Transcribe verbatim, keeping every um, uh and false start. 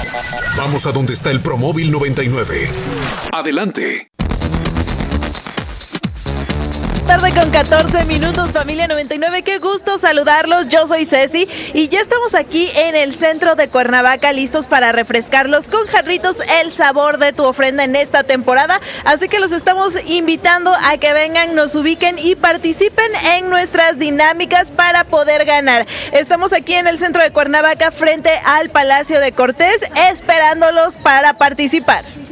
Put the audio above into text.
Vamos a donde está el Promóvil noventa y nueve. Adelante. Tarde con catorce minutos, familia noventa y nueve, qué gusto saludarlos, yo soy Ceci y ya estamos aquí en el centro de Cuernavaca listos para refrescarlos con jarritos el sabor de tu ofrenda en esta temporada, así que los estamos invitando a que vengan, nos ubiquen y participen en nuestras dinámicas para poder ganar. Estamos aquí en el centro de Cuernavaca frente al Palacio de Cortés esperándolos para participar.